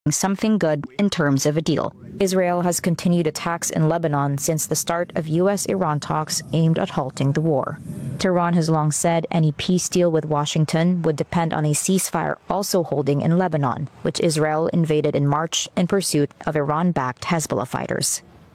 something good in terms of a deal. Israel has continued attacks in Lebanon since the start of U.S.-Iran talks aimed at halting the war. Tehran has long said any peace deal with Washington would depend on a ceasefire also holding in Lebanon, which Israel invaded in March in pursuit of Iran-backed Hezbollah fighters.